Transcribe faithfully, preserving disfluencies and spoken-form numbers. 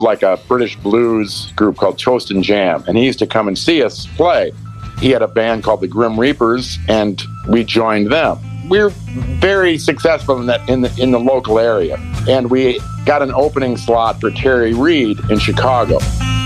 like a British blues group called Toast and Jam, and he used to come and see us play. He had a band called the Grim Reapers, and we joined them. We were very successful in that in the in the local area, and we got an opening slot for Terry Reid in Chicago.